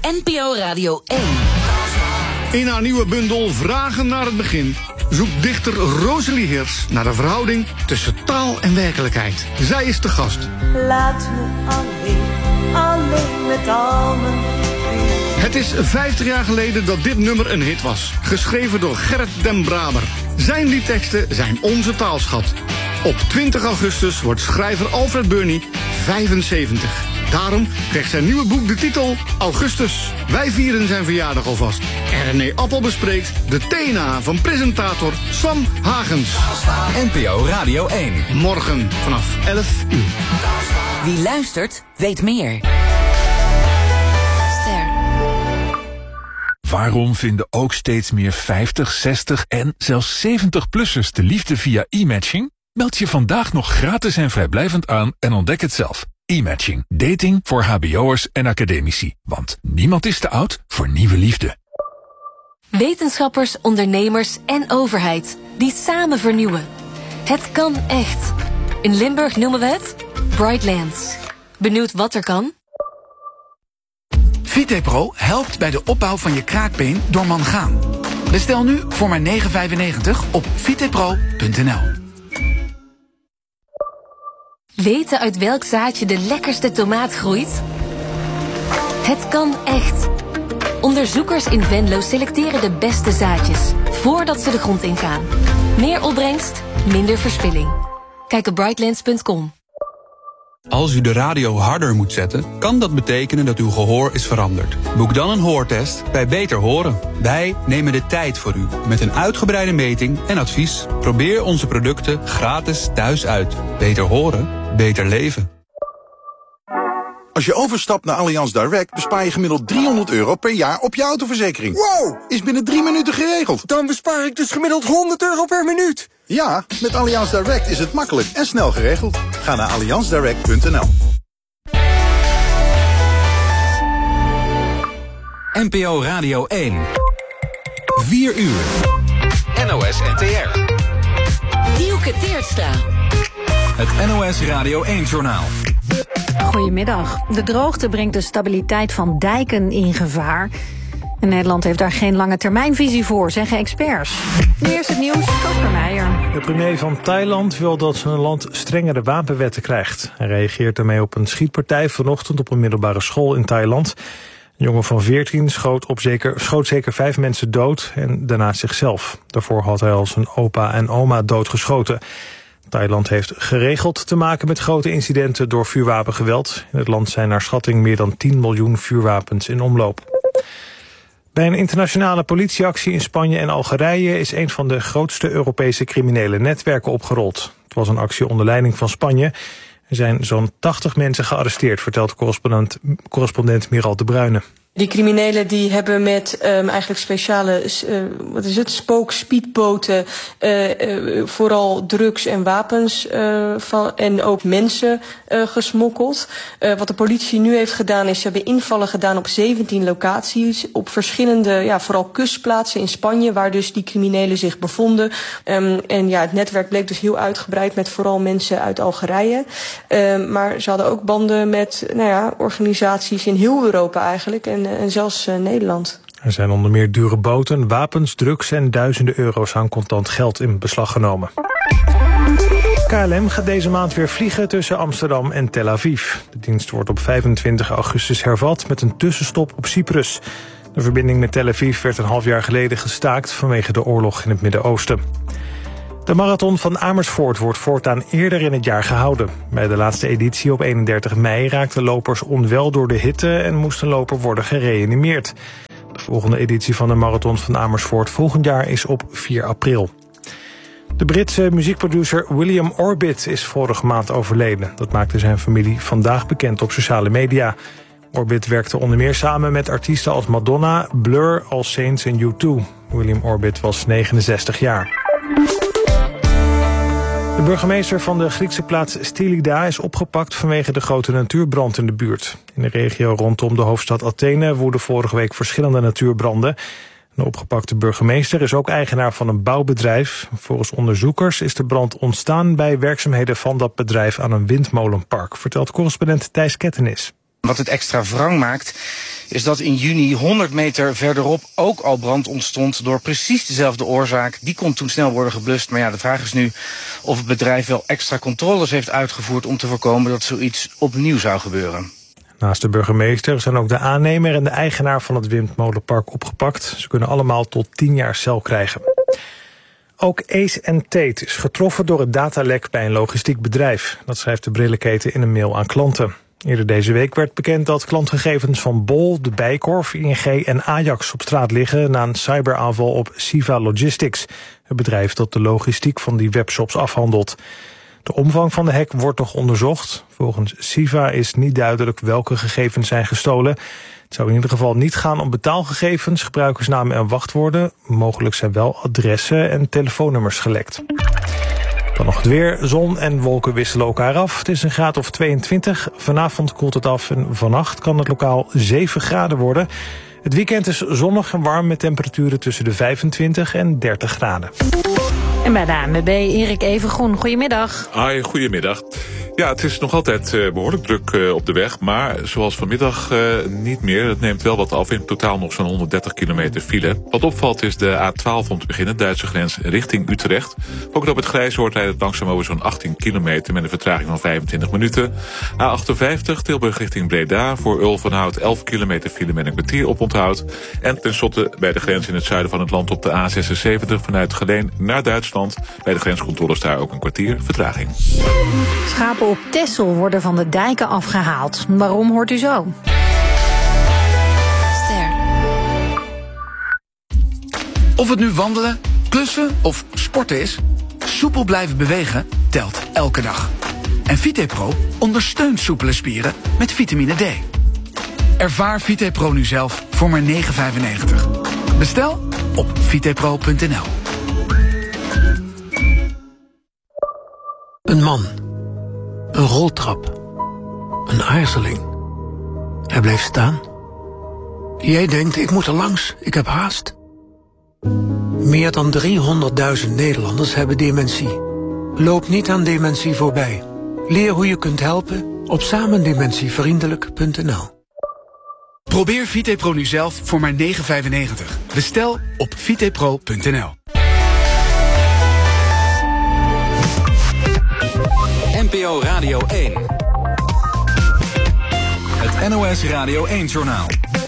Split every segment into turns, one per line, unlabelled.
NPO Radio 1.
In haar nieuwe bundel Vragen naar het begin zoekt dichter Rosalie Hirs naar de verhouding tussen taal en werkelijkheid. Zij is de gast.
Laat me alleen met al mijn verdriet.
Het is 50 jaar geleden dat dit nummer een hit was. Geschreven door Gerrit den Braber. Zijn liedteksten zijn onze taalschat. Op 20 augustus wordt schrijver Alfred Burney 75. Daarom krijgt zijn nieuwe boek de titel Augustus. Wij vieren zijn verjaardag alvast. En René Appel bespreekt de TNA van presentator Sam Hagens.
NPO Radio 1.
Morgen vanaf 11 uur.
Wie luistert, weet meer.
Waarom vinden ook steeds meer 50, 60 en zelfs 70-plussers de liefde via e-matching? Meld je vandaag nog gratis en vrijblijvend aan en ontdek het zelf. E-matching. Dating voor hbo'ers en academici. Want niemand is te oud voor nieuwe liefde.
Wetenschappers, ondernemers en overheid die samen vernieuwen. Het kan echt. In Limburg noemen we het Brightlands. Benieuwd wat er kan?
VitePro helpt bij de opbouw van je kraakbeen door mangaan. Bestel nu voor maar €9,95 op vitepro.nl.
Weten uit welk zaadje de lekkerste tomaat groeit? Het kan echt. Onderzoekers in Venlo selecteren de beste zaadjes voordat ze de grond ingaan. Meer opbrengst, minder verspilling. Kijk op brightlands.com.
Als u de radio harder moet zetten, kan dat betekenen dat uw gehoor is veranderd. Boek dan een hoortest bij Beter Horen. Wij nemen de tijd voor u met een uitgebreide meting en advies. Probeer onze producten gratis thuis uit. Beter horen, beter leven.
Als je overstapt naar Allianz Direct bespaar je gemiddeld €300 per jaar op je autoverzekering.
Wow!
Is binnen 3 minuten geregeld.
Dan bespaar ik dus gemiddeld €100 per minuut.
Ja, met Allianz Direct is het makkelijk en snel geregeld. Ga naar allianzdirect.nl.
NPO Radio 1. 4 uur. NOS NTR.
Dielke Teertstra.
Het NOS Radio 1-journaal.
Goedemiddag. De droogte brengt de stabiliteit van dijken in gevaar. En Nederland heeft daar geen lange termijnvisie voor, zeggen experts. Nu eerst het nieuws, Kasper Meijer.
De premier van Thailand wil dat zijn land strengere wapenwetten krijgt. Hij reageert daarmee op een schietpartij vanochtend op een middelbare school in Thailand. Een jongen van 14 schoot zeker 5 mensen dood en daarna zichzelf. Daarvoor had hij al zijn opa en oma doodgeschoten. Thailand heeft geregeld te maken met grote incidenten door vuurwapengeweld. In het land zijn naar schatting meer dan 10 miljoen vuurwapens in omloop. Bij een internationale politieactie in Spanje en Algerije is een van de grootste Europese criminele netwerken opgerold. Het was een actie onder leiding van Spanje. Er zijn zo'n 80 mensen gearresteerd, vertelt correspondent Miral de Bruyne.
Die criminelen die hebben met eigenlijk speciale spookspeedboten vooral drugs en wapens en ook mensen gesmokkeld. Wat de politie nu heeft gedaan is, ze hebben invallen gedaan op 17 locaties op verschillende, vooral kustplaatsen in Spanje, waar dus die criminelen zich bevonden. En het netwerk bleek dus heel uitgebreid met vooral mensen uit Algerije. Maar ze hadden ook banden met organisaties in heel Europa eigenlijk en zelfs Nederland.
Er zijn onder meer dure boten, wapens, drugs en duizenden euro's aan contant geld in beslag genomen. KLM gaat deze maand weer vliegen tussen Amsterdam en Tel Aviv. De dienst wordt op 25 augustus hervat met een tussenstop op Cyprus. De verbinding met Tel Aviv werd een half jaar geleden gestaakt vanwege de oorlog in het Midden-Oosten. De marathon van Amersfoort wordt voortaan eerder in het jaar gehouden. Bij de laatste editie op 31 mei raakten lopers onwel door de hitte en moest een loper worden gereanimeerd. De volgende editie van de marathon van Amersfoort volgend jaar is op 4 april. De Britse muziekproducer William Orbit is vorige maand overleden. Dat maakte zijn familie vandaag bekend op sociale media. Orbit werkte onder meer samen met artiesten als Madonna, Blur, All Saints en U2. William Orbit was 69 jaar. De burgemeester van de Griekse plaats Stylida is opgepakt vanwege de grote natuurbrand in de buurt. In de regio rondom de hoofdstad Athene woedden vorige week verschillende natuurbranden. De opgepakte burgemeester is ook eigenaar van een bouwbedrijf. Volgens onderzoekers is de brand ontstaan bij werkzaamheden van dat bedrijf aan een windmolenpark, vertelt correspondent Thijs Kettenis.
Wat het extra wrang maakt is dat in juni 100 meter verderop ook al brand ontstond door precies dezelfde oorzaak. Die kon toen snel worden geblust. Maar ja, de vraag is nu of het bedrijf wel extra controles heeft uitgevoerd om te voorkomen dat zoiets opnieuw zou gebeuren.
Naast de burgemeester zijn ook de aannemer en de eigenaar van het windmolenpark opgepakt. Ze kunnen allemaal tot 10 jaar cel krijgen. Ook Ace & Tate is getroffen door het datalek bij een logistiek bedrijf. Dat schrijft de brillenketen in een mail aan klanten. Eerder deze week werd bekend dat klantgegevens van Bol, de Bijenkorf, ING en Ajax op straat liggen na een cyberaanval op Siva Logistics, het bedrijf dat de logistiek van die webshops afhandelt. De omvang van de hack wordt nog onderzocht. Volgens Siva is niet duidelijk welke gegevens zijn gestolen. Het zou in ieder geval niet gaan om betaalgegevens, gebruikersnamen en wachtwoorden. Mogelijk zijn wel adressen en telefoonnummers gelekt. Dan nog het weer. Zon en wolken wisselen elkaar af. Het is een graad of 22. Vanavond koelt het af en vannacht kan het lokaal 7 graden worden. Het weekend is zonnig en warm met temperaturen tussen de 25 en 30 graden.
En bij de ANWB Erik Evengroen. Goedemiddag.
Hoi, goedemiddag. Ja, het is nog altijd behoorlijk druk op de weg, maar zoals vanmiddag niet meer. Het neemt wel wat af, in totaal nog zo'n 130 kilometer file. Wat opvalt is de A12 om te beginnen, Duitse grens richting Utrecht. Ook op het Grijzoord rijdt het langzaam over zo'n 18 kilometer met een vertraging van 25 minuten. A58 Tilburg richting Breda, voor Ulvenhout 11 kilometer file met een kwartier oponthoud. En tenslotte bij de grens in het zuiden van het land op de A76 vanuit Geleen naar Duitsland. Bij de grenscontroles daar ook een kwartier vertraging.
Schapen op Texel worden van de dijken afgehaald. Waarom hoort u zo?
Of het nu wandelen, klussen of sporten is, soepel blijven bewegen telt elke dag. En VitePro ondersteunt soepele spieren met vitamine D. Ervaar VitePro nu zelf voor maar €9,95. Bestel op vitepro.nl.
Een man. Een roltrap. Een aarzeling. Hij bleef staan. Jij denkt, ik moet er langs, ik heb haast. Meer dan 300.000 Nederlanders hebben dementie. Loop niet aan dementie voorbij. Leer hoe je kunt helpen op samendementievriendelijk.nl.
Probeer VitePro nu zelf voor maar €9,95. Bestel op vitepro.nl.
NPO Radio 1. Het NOS Radio 1-journaal.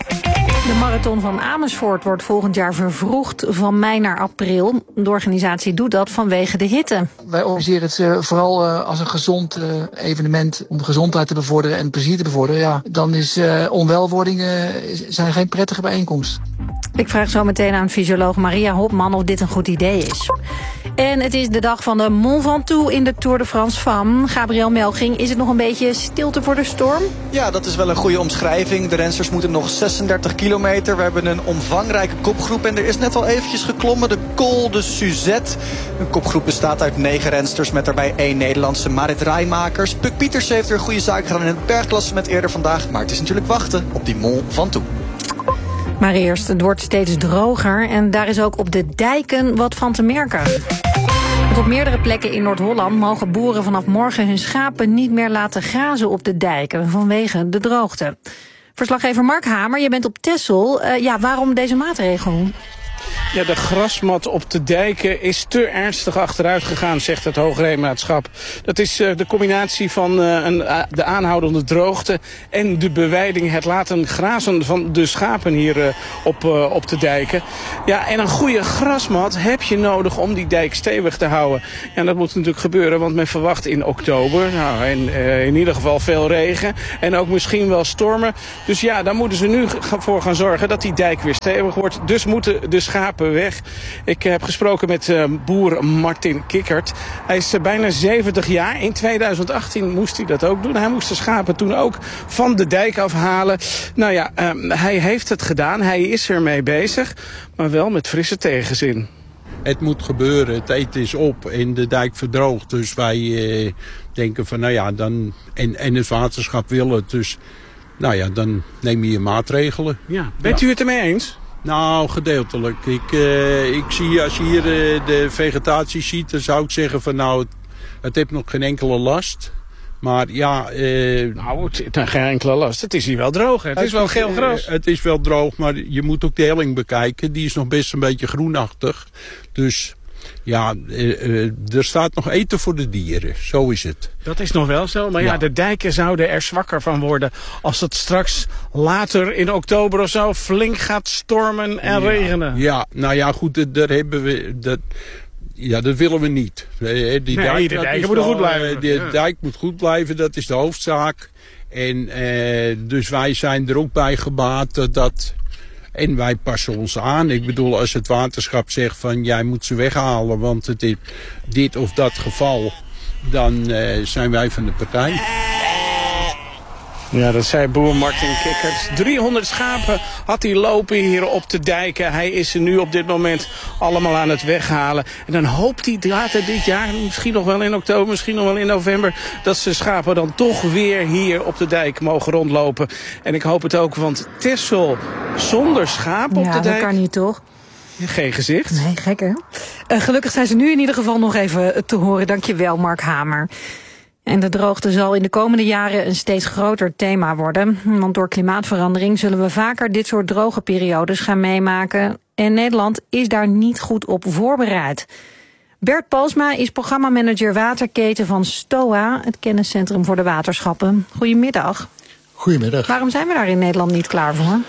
De marathon van Amersfoort wordt volgend jaar vervroegd van mei naar april. De organisatie doet dat vanwege de hitte.
Wij organiseren het vooral als een gezond evenement om de gezondheid te bevorderen en plezier te bevorderen. Ja, dan is onwelwording zijn geen prettige bijeenkomst.
Ik vraag zo meteen aan fysioloog Maria Hopman of dit een goed idee is. En het is de dag van de Mont Ventoux in de Tour de France Femmes. Gabriel Melching, is het nog een beetje stilte voor de storm?
Ja, dat is wel een goede omschrijving. De rensters moeten nog 36 kilometer. We hebben een omvangrijke kopgroep en er is net al eventjes geklommen. De Col de Suzette. Een kopgroep bestaat uit 9 rensters met daarbij 1 Nederlandse, Marit Rijmakers. Puk Pieters heeft weer goede zaken gedaan in het bergklassement eerder vandaag. Maar het is natuurlijk wachten op die Mont Ventoux.
Maar eerst, het wordt steeds droger en daar is ook op de dijken wat van te merken. Want op meerdere plekken in Noord-Holland mogen boeren vanaf morgen hun schapen niet meer laten grazen op de dijken vanwege de droogte. Verslaggever Mark Hamer, je bent op Texel. Waarom deze maatregel?
Ja, de grasmat op de dijken is te ernstig achteruit gegaan, zegt het Hoogheemraadschap. Dat is de combinatie van de aanhoudende droogte en de beweiding, het laten grazen van de schapen hier op de dijken. Ja, en een goede grasmat heb je nodig om die dijk stevig te houden. Ja, dat moet natuurlijk gebeuren, want men verwacht in oktober in ieder geval veel regen en ook misschien wel stormen. Dus ja, daar moeten ze nu voor gaan zorgen dat die dijk weer stevig wordt. Dus moeten de schapen weg. Ik heb gesproken met boer Martin Kikkert. Hij is bijna 70 jaar. In 2018 moest hij dat ook doen. Hij moest de schapen toen ook van de dijk afhalen. Nou ja, hij heeft het gedaan. Hij is ermee bezig. Maar wel met frisse tegenzin.
Het moet gebeuren. Het eten is op en de dijk verdroogt. Dus wij denken van dan... En het waterschap wil het. Dus dan neem je maatregelen.
Ja. Bent u het ermee eens?
Nou, gedeeltelijk. Ik zie, als je hier de vegetatie ziet, dan zou ik zeggen van het heeft nog geen enkele last. Maar ja...
geen enkele last. Het is hier wel droog. Hè? Het is wel geel gras.
Het is wel droog, maar je moet ook de helling bekijken. Die is nog best een beetje groenachtig. Dus ja, er staat nog eten voor de dieren. Zo is het.
Dat is nog wel zo. Maar ja, de dijken zouden er zwakker van worden als het straks later in oktober of zo flink gaat stormen en regenen.
Ja, nou ja, goed, daar hebben we... dat willen we niet. De
dijk moet goed blijven.
De dijk moet goed blijven, dat is de hoofdzaak. En dus wij zijn er ook bij gebaat dat... En wij passen ons aan. Ik bedoel, als het waterschap zegt van jij moet ze weghalen, want het is dit of dat geval, dan zijn wij van de partij.
Ja, dat zei boer Martin Kikkert. 300 schapen had hij lopen hier op de dijken. Hij is ze nu op dit moment allemaal aan het weghalen. En dan hoopt hij later dit jaar, misschien nog wel in oktober, misschien nog wel in november, dat zijn schapen dan toch weer hier op de dijk mogen rondlopen. En ik hoop het ook, want Texel zonder schapen op de dijk...
Ja, dat kan niet, toch?
Geen gezicht.
Nee, gek hè? Gelukkig zijn ze nu in ieder geval nog even te horen. Dankjewel, Mark Hamer. En de droogte zal in de komende jaren een steeds groter thema worden. Want door klimaatverandering zullen we vaker dit soort droge periodes gaan meemaken. En Nederland is daar niet goed op voorbereid. Bert Palsma is programmamanager waterketen van STOA, het kenniscentrum voor de waterschappen. Goedemiddag.
Goedemiddag.
Waarom zijn we daar in Nederland niet klaar voor?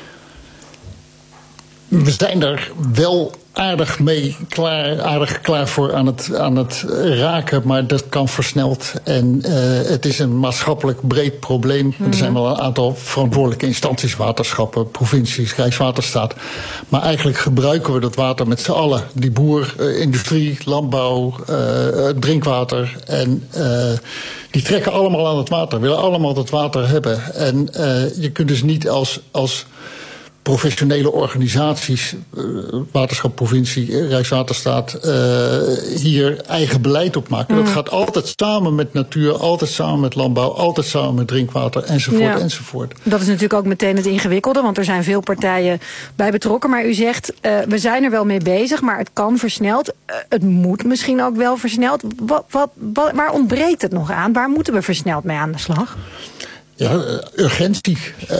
We zijn er wel aardig klaar voor aan het raken, maar dat kan versneld. En het is een maatschappelijk breed probleem. Er zijn wel een aantal verantwoordelijke instanties, waterschappen, provincies, Rijkswaterstaat. Maar eigenlijk gebruiken we dat water met z'n allen. Die boer, industrie, landbouw, drinkwater. En die trekken allemaal aan het water, willen allemaal dat water hebben. En je kunt dus niet als professionele organisaties, waterschap, provincie, Rijkswaterstaat, hier eigen beleid op maken. Dat gaat altijd samen met natuur, altijd samen met landbouw, altijd samen met drinkwater, enzovoort, enzovoort.
Dat is natuurlijk ook meteen het ingewikkelde, want er zijn veel partijen bij betrokken. Maar u zegt, we zijn er wel mee bezig, maar het kan versneld. Het moet misschien ook wel versneld. Waar ontbreekt het nog aan? Waar moeten we versneld mee aan de slag?
Ja, urgentie.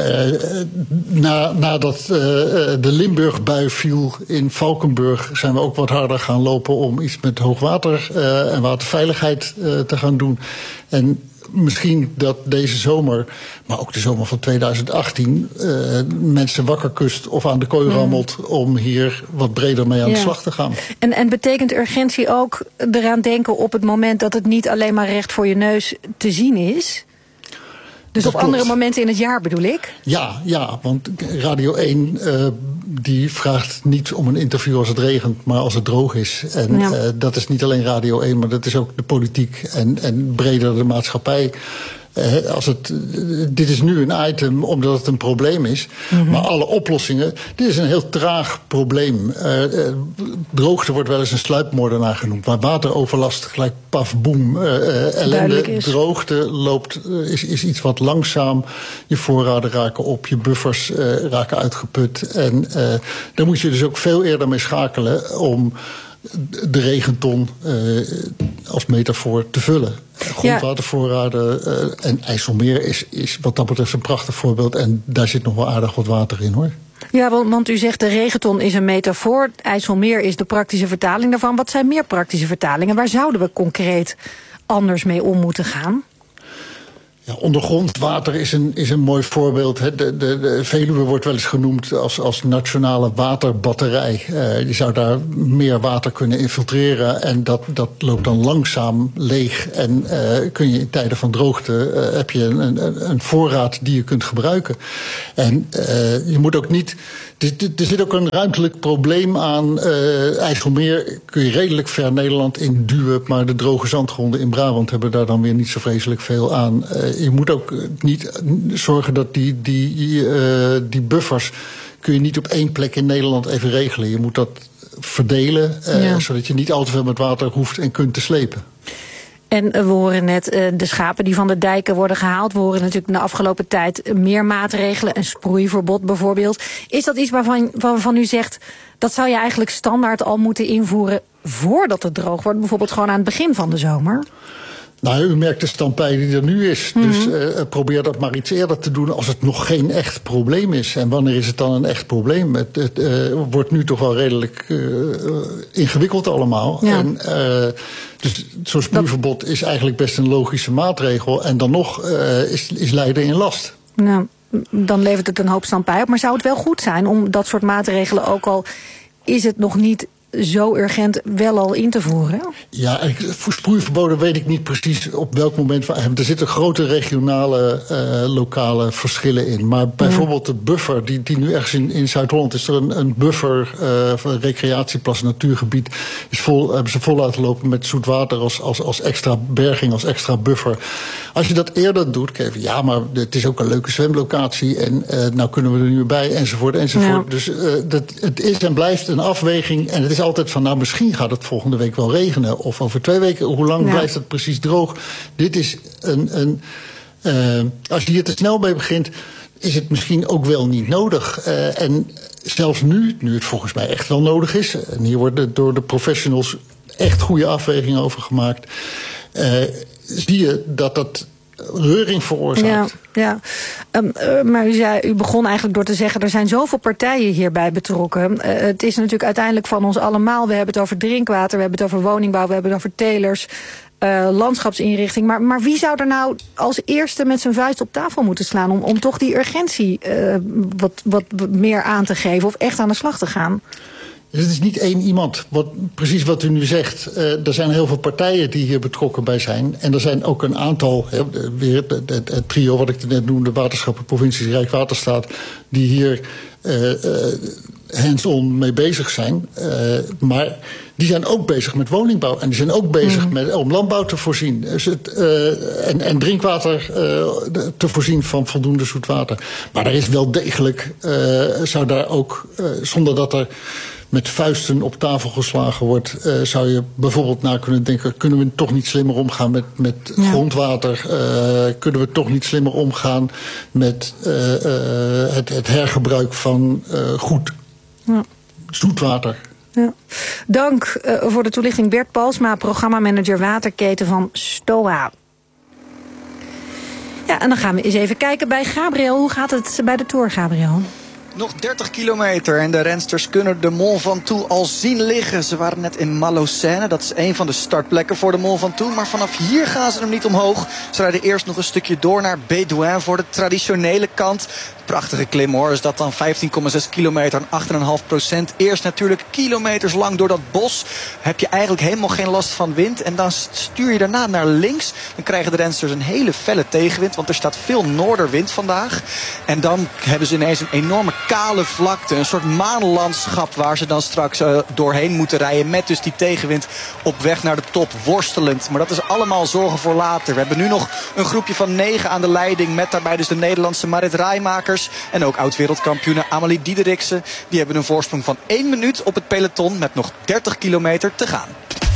Nadat de Limburgbui viel in Valkenburg zijn we ook wat harder gaan lopen om iets met hoogwater en waterveiligheid te gaan doen. En misschien dat deze zomer, maar ook de zomer van 2018, mensen wakker kust of aan de kooi rammelt om hier wat breder mee aan de slag te gaan.
En betekent urgentie ook eraan denken op het moment dat het niet alleen maar recht voor je neus te zien is? Dus dat op andere momenten in het jaar bedoel ik?
Ja, want Radio 1 die vraagt niet om een interview als het regent, maar als het droog is. En dat is niet alleen Radio 1, maar dat is ook de politiek en breder de maatschappij. Dit is nu een item omdat het een probleem is. Maar alle oplossingen, dit is een heel traag probleem. Droogte wordt wel eens een sluipmoordenaar genoemd. Maar wateroverlast, gelijk paf, boem, ellende. Droogte is iets wat langzaam. Je voorraden raken op, je buffers raken uitgeput. En daar moet je dus ook veel eerder mee schakelen om de regenton als metafoor te vullen. Grondwatervoorraden en IJsselmeer is wat dat betreft een prachtig voorbeeld. En daar zit nog wel aardig wat water in, hoor.
Ja, want u zegt de regenton is een metafoor. IJsselmeer is de praktische vertaling daarvan. Wat zijn meer praktische vertalingen? Waar zouden we concreet anders mee om moeten gaan?
Ja, ondergrondwater is een mooi voorbeeld. De Veluwe wordt wel eens genoemd als nationale waterbatterij. Je zou daar meer water kunnen infiltreren en dat loopt dan langzaam leeg. En kun je in tijden van droogte heb je een voorraad die je kunt gebruiken. En je moet ook niet. Er zit ook een ruimtelijk probleem aan. IJsselmeer kun je redelijk ver Nederland in duwen, maar de droge zandgronden in Brabant hebben daar dan weer niet zo vreselijk veel aan. Je moet ook niet zorgen dat die buffers kun je niet op één plek in Nederland even regelen. Je moet dat verdelen, zodat je niet al te veel met water hoeft en kunt te slepen.
En we horen net de schapen die van de dijken worden gehaald. We horen natuurlijk in de afgelopen tijd meer maatregelen. Een sproeiverbod bijvoorbeeld. Is dat iets waarvan u zegt, dat zou je eigenlijk standaard al moeten invoeren voordat het droog wordt? Bijvoorbeeld gewoon aan het begin van de zomer?
Nou, u merkt de stampij die er nu is. Dus probeer dat maar iets eerder te doen als het nog geen echt probleem is. En wanneer is het dan een echt probleem? Het wordt nu toch wel redelijk ingewikkeld allemaal. Ja. En, dus zo'n spuurverbod is eigenlijk best een logische maatregel. En dan nog is lijden in last.
Nou, dan levert het een hoop stampij op. Maar zou het wel goed zijn om dat soort maatregelen, ook al is het nog niet zo urgent, wel al in te voeren? Ja, voor sproeiverboden weet ik niet precies op welk moment. Er zitten grote regionale, lokale verschillen in. Maar bijvoorbeeld de buffer, die nu ergens in Zuid-Holland is er een buffer van een recreatieplas, natuurgebied, hebben ze vol laten lopen met zoetwater als extra berging, als extra buffer. Als je dat eerder doet, kijk je, ja, maar het is ook een leuke zwemlocatie en nou kunnen we er nu bij, enzovoort. Ja. Dus het is en blijft een afweging en het is altijd van, nou, misschien gaat het volgende week wel regenen. Of over 2 weken, hoe lang blijft het precies droog? Dit is als je hier te snel mee begint, is het misschien ook wel niet nodig. En zelfs nu het volgens mij echt wel nodig is, en hier worden door de professionals echt goede afwegingen over gemaakt, zie je dat reuring veroorzaakt. Ja. Maar u begon eigenlijk door te zeggen, er zijn zoveel partijen hierbij betrokken. Het is natuurlijk uiteindelijk van ons allemaal. We hebben het over drinkwater, we hebben het over woningbouw, we hebben het over telers, landschapsinrichting. Maar wie zou er nou als eerste met zijn vuist op tafel moeten slaan om toch die urgentie wat meer aan te geven of echt aan de slag te gaan?
Dus het is niet één iemand, precies wat u nu zegt. Er zijn heel veel partijen die hier betrokken bij zijn. En er zijn ook een aantal, weer het trio wat ik net noemde, waterschappen, provincies, Rijkswaterstaat, die hier hands-on mee bezig zijn. Maar die zijn ook bezig met woningbouw. En die zijn ook bezig om landbouw te voorzien. Dus en drinkwater te voorzien van voldoende zoetwater. Maar er is wel degelijk, zou daar ook, zonder dat er met vuisten op tafel geslagen wordt, zou je bijvoorbeeld na kunnen denken, kunnen we toch niet slimmer omgaan met grondwater? Kunnen we toch niet slimmer omgaan met het hergebruik van goed zoetwater?
Ja. Dank voor de toelichting Bert Palsma, programmamanager waterketen van STOA. Ja, en dan gaan we eens even kijken bij Gabriel. Hoe gaat het bij de Tour, Gabriel?
Nog 30 kilometer en de rensters kunnen de Mont Ventoux al zien liggen. Ze waren net in Malocène, dat is een van de startplekken voor de Mont Ventoux. Maar vanaf hier gaan ze hem niet omhoog. Ze rijden eerst nog een stukje door naar Bédouin voor de traditionele kant. Prachtige klim hoor, is dat dan 15,6 kilometer en 8,5%. Eerst natuurlijk kilometers lang door dat bos. Heb je eigenlijk helemaal geen last van wind. En dan stuur je daarna naar links. Dan krijgen de rensters een hele felle tegenwind, want er staat veel noorderwind vandaag. En dan hebben ze ineens een enorme kale vlakte, een soort maanlandschap waar ze dan straks doorheen moeten rijden. Met dus die tegenwind op weg naar de top, worstelend. Maar dat is allemaal zorgen voor later. We hebben nu nog een groepje van 9 aan de leiding. Met daarbij dus de Nederlandse Marit Rijmakers. En ook oud-wereldkampioene Amalie Diederiksen. Die hebben een voorsprong van 1 minuut op het peloton met nog 30 kilometer te gaan.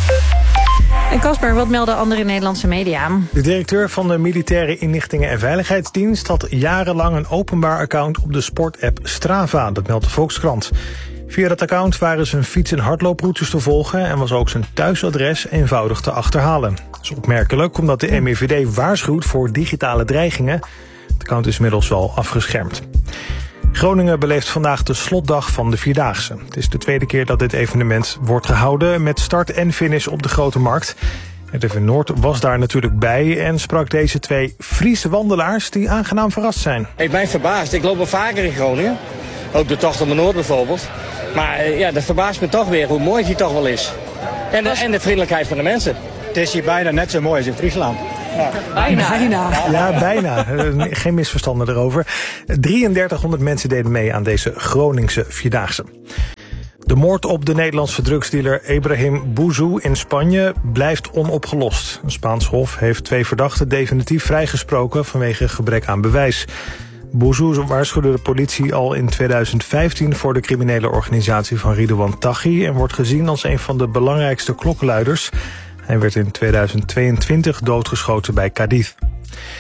En Casper, wat melden andere Nederlandse media?
De directeur van de Militaire Inlichtingen en Veiligheidsdienst had jarenlang een openbaar account op de sportapp Strava. Dat meldt de Volkskrant. Via dat account waren zijn fiets- en hardlooproutes te volgen en was ook zijn thuisadres eenvoudig te achterhalen. Dat is opmerkelijk omdat de MIVD waarschuwt voor digitale dreigingen. Het account is inmiddels wel afgeschermd. Groningen beleeft vandaag de slotdag van de Vierdaagse. Het is de 2e keer dat dit evenement wordt gehouden met start en finish op de Grote Markt. RTV Noord was daar natuurlijk bij en sprak deze 2 Friese wandelaars die aangenaam verrast zijn.
Ik ben verbaasd. Ik loop wel vaker in Groningen. Ook de Tocht om de Noord bijvoorbeeld. Maar dat verbaast me toch weer hoe mooi die toch wel is. En de vriendelijkheid van de mensen.
Het is hier bijna net zo mooi als in Friesland.
Ja.
Bijna.
Ja, bijna. Geen misverstanden erover. 3300 mensen deden mee aan deze Groningse Vierdaagse. De moord op de Nederlandse drugsdealer Ibrahim Bouzou in Spanje blijft onopgelost. Een Spaans hof heeft 2 verdachten definitief vrijgesproken vanwege gebrek aan bewijs. Bouzou waarschuwde de politie al in 2015 voor de criminele organisatie van Ridouan Taghi en wordt gezien als een van de belangrijkste klokkenluiders. Hij werd in 2022 doodgeschoten bij Cadiz.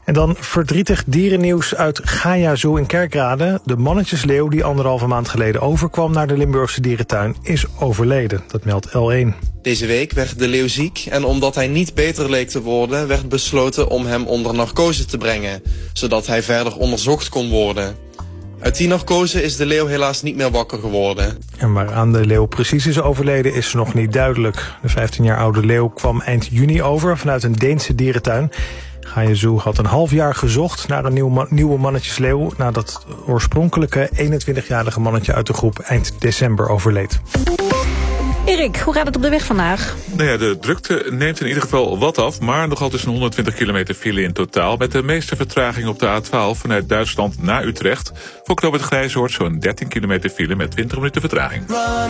En dan verdrietig dierennieuws uit Gaia Zoo in Kerkrade. De mannetjesleeuw die 1,5 maand geleden overkwam naar de Limburgse dierentuin is overleden. Dat meldt L1.
Deze week werd de leeuw ziek en omdat hij niet beter leek te worden, werd besloten om hem onder narcose te brengen, zodat hij verder onderzocht kon worden. Uit die narcose is de leeuw helaas niet meer wakker geworden.
En waaraan de leeuw precies is overleden is nog niet duidelijk. De 15 jaar oude leeuw kwam eind juni over vanuit een Deense dierentuin. Gaia Zoo had een half jaar gezocht naar een nieuwe mannetjesleeuw, nadat het oorspronkelijke 21-jarige mannetje uit de groep eind december overleed.
Erik, hoe gaat het op de weg vandaag?
Nou ja, de drukte neemt in ieder geval wat af, maar nog altijd een 120 kilometer file in totaal, met de meeste vertraging op de A12 vanuit Duitsland naar Utrecht. Voor knooppunt Grijzoord zo'n 13 kilometer file met 20 minuten vertraging.